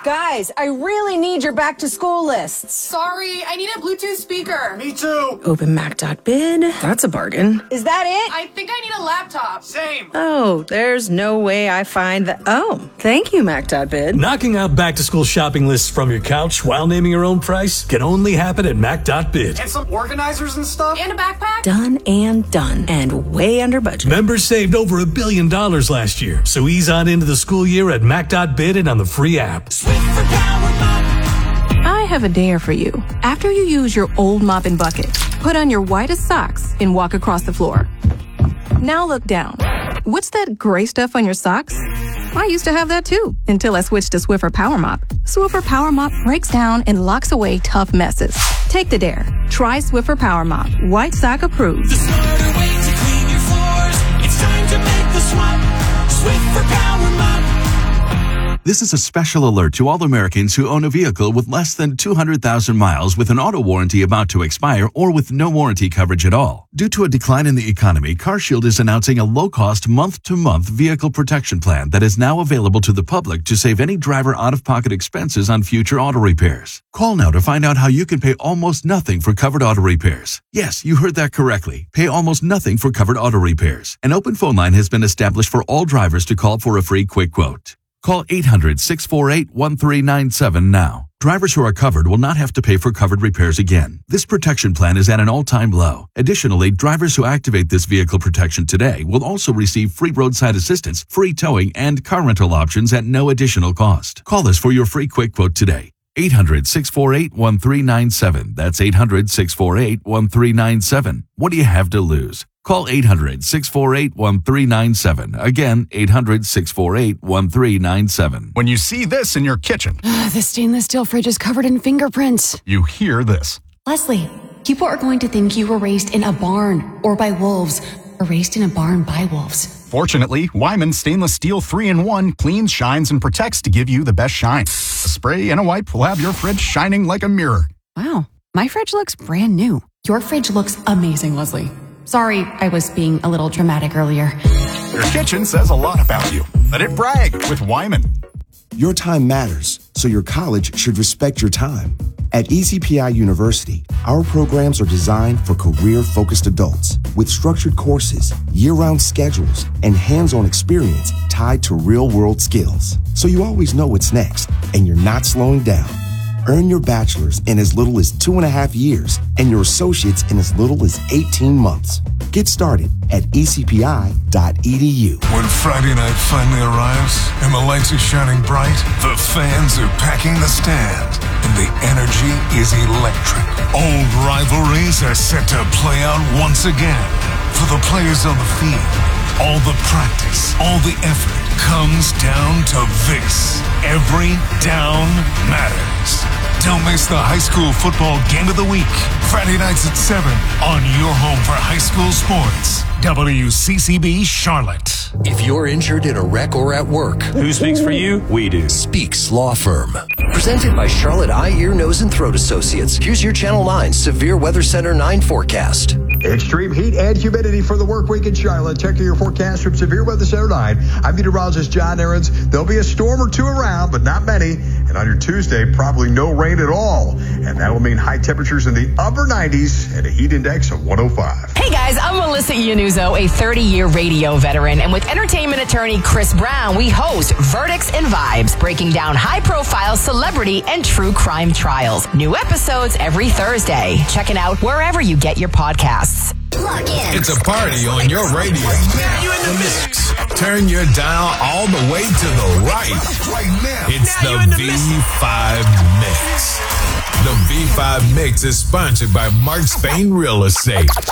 Guys, I really need your back-to-school lists. Sorry, I need a Bluetooth speaker. Me too. Open Mac.bid. That's a bargain. Is that it? I think I need a laptop. Same. Oh, there's no way I find that. Oh, thank you, Mac.bid. Knocking out back-to-school shopping lists from your couch while naming your own price can only happen at Mac.bid. And some organizers and stuff. And a backpack? Done and done. And way under budget. Members saved over $1 billion last year, so ease on into the school year at Mac.bid and on the free app. I have a dare for you. After you use your old mop and bucket, put on your whitest socks and walk across the floor. Now look down. What's that gray stuff on your socks? I used to have that too, until I switched to Swiffer Power Mop. Swiffer Power Mop breaks down and locks away tough messes. Take the dare. Try Swiffer Power Mop. White sock approved. The smarter way to clean your floors. It's time to make the swap. Swiffer Power Mop. This is a special alert to all Americans who own a vehicle with less than 200,000 miles with an auto warranty about to expire or with no warranty coverage at all. Due to a decline in the economy, CarShield is announcing a low-cost month-to-month vehicle protection plan that is now available to the public to save any driver out-of-pocket expenses on future auto repairs. Call now to find out how you can pay almost nothing for covered auto repairs. Yes, you heard that correctly. Pay almost nothing for covered auto repairs. An open phone line has been established for all drivers to call for a free quick quote. Call 800-648-1397 now. Drivers who are covered will not have to pay for covered repairs again. This protection plan is at an all-time low. Additionally, drivers who activate this vehicle protection today will also receive free roadside assistance, free towing, and car rental options at no additional cost. Call us for your free quick quote today. 800-648-1397. That's 800-648-1397. What do you have to lose? Call 800-648-1397. Again, 800-648-1397. When you see this in your kitchen, the stainless steel fridge is covered in fingerprints. you hear this. Leslie, people are going to think you were raised in a barn or by wolves or raised in a barn by wolves. Fortunately, Wyman Stainless Steel 3-in-1 cleans, shines, and protects to give you the best shine. A spray and a wipe will have your fridge shining like a mirror. Wow, my fridge looks brand new. Your fridge looks amazing, Leslie. Sorry, I was being a little dramatic earlier. Your kitchen says a lot about you. Let it brag with Wyman. Your time matters, so your college should respect your time. At ECPI University, our programs are designed for career-focused adults with structured courses, year-round schedules, and hands-on experience tied to real-world skills. So you always know what's next, and you're not slowing down. Earn your bachelor's in as little as 2.5 years and your associate's in as little as 18 months. Get started at ecpi.edu. When Friday night finally arrives and the lights are shining bright, the fans are packing the stand, and the energy is electric. Old rivalries are set to play out once again. For the players on the field, all the practice, all the effort comes down to this. Every down matters. Don't miss the high school football game of the week. Friday nights at 7 on your home for high school sports. WCCB Charlotte. If you're injured in a wreck or at work, who speaks for you? We do. Speaks Law Firm. Presented by Charlotte Eye, Ear, Nose, and Throat Associates. Here's your Channel 9 Severe Weather Center 9 forecast. Extreme heat and humidity for the work week in Charlotte. Check your forecast from Severe Weather Center 9. I'm meteorologist John Aarons. There'll be a storm or two around, but not many. And on your Tuesday, probably no rain at all. And that will mean high temperatures in the upper 90s and a heat index of 105. Hey guys, I'm Melissa Iannuzzo, a 30-year radio veteran. And with entertainment attorney Chris Brown, we host Verdicts and Vibes, breaking down high-profile celebrity and true crime trials. New episodes every Thursday. Check it out wherever you get your podcasts. It's a party on your radio. Now you in the mix. Turn your dial all the way to the right. It's the V5 Mix. The V5 Mix is sponsored by Mark Spain Real Estate.